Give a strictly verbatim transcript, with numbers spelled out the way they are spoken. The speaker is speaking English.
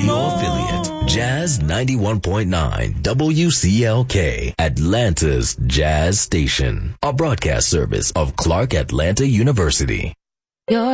Your affiliate, Jazz ninety-one point nine, W C L K, Atlanta's Jazz Station. A broadcast service of Clark Atlanta University. Your